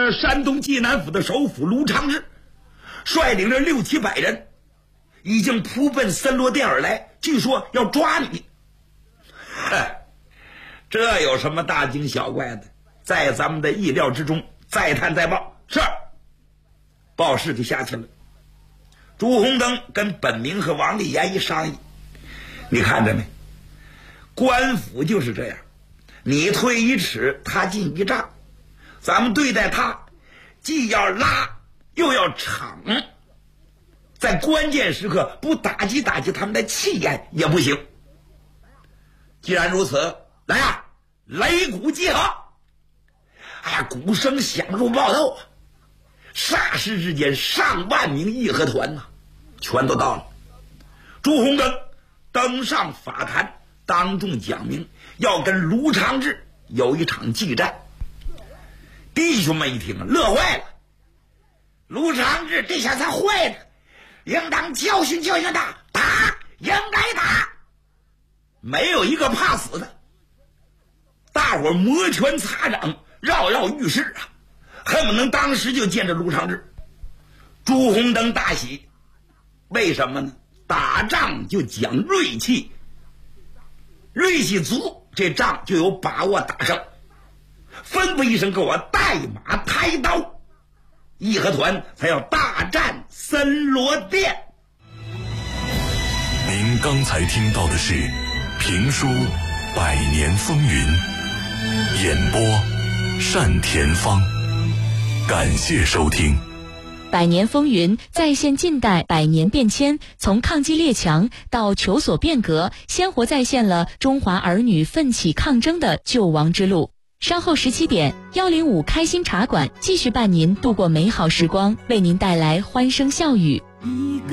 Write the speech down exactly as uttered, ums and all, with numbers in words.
了山东济南府的首府卢长治，率领着六七百人，已经扑奔森罗殿而来，据说要抓你。这有什么大惊小怪的？在咱们的意料之中，再探再报。是。报事就下去了。朱红灯跟本明和王立言一商议，你看着没？官府就是这样，你退一尺，他进一丈。咱们对待他，既要拉又要敞，在关键时刻不打击打击他们的气焰也不行。既然如此，来啊，擂鼓集合！哎呀，鼓声响如爆豆啊！霎时之间，上万名义和团呐、啊，全都到了。朱红灯登上法坛，当众讲明要跟卢长治有一场激战。弟兄们一听乐坏了，卢长治这下才坏了，应当教训教训他，打，应该打，没有一个怕死的。大伙摩拳擦掌，绕绕浴室啊，恨不能当时就见着卢长治。朱红灯大喜，为什么呢？打仗就讲锐气，锐气足，这仗就有把握打胜。吩咐一声，给我带马抬刀，义和团才要大战森罗殿。 您刚才听到的是评书《百年风云》，演播单田芳。感谢收听。 百年风云再现近代百年变迁，从抗击列强到求索变革，鲜活再现了中华儿女奋起抗争的救亡之路。稍后十七点，幺零五开心茶馆继续伴您度过美好时光，为您带来欢声笑语。